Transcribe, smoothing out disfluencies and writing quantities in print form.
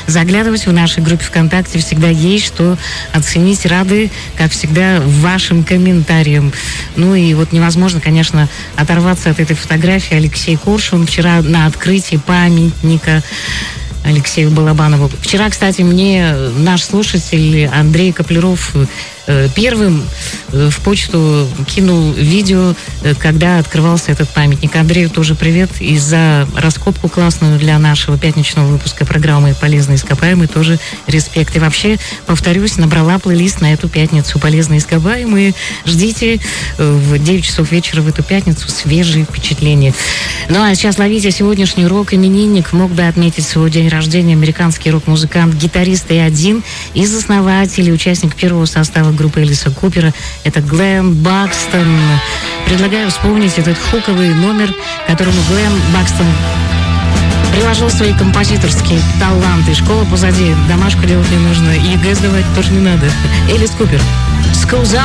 заглядывать в нашей группе ВКонтакте. Всегда есть что оценить. Рады, как всегда, вашим комментариям. Ну и вот невозможно, конечно, оторваться от этой фотографии. Алексей Коршун вчера на открытии памятника Алексею Балабанову. Вчера, кстати, мне наш слушатель Андрей Копляров первым в почту кинул видео, когда открывался этот памятник. Андрею тоже привет. И за раскопку классную для нашего пятничного выпуска программы «Полезные ископаемые» тоже респект. И вообще, повторюсь, набрала плейлист на эту пятницу «Полезные ископаемые». Ждите в 9 часов вечера в эту пятницу свежие впечатления. Ну а сейчас ловите сегодняшний рок-именинник. Мог бы отметить свой день рождения американский рок-музыкант, гитарист и один из основателей, участник первого состава группы Элиса Купера. Это Глен Бакстон. Предлагаю вспомнить этот хуковый номер, которому Глен Бакстон приложил свои композиторские таланты. Школа позади, домашку делать не нужно, и ЕГЭ сдавать тоже не надо. Элис Купер. School's out.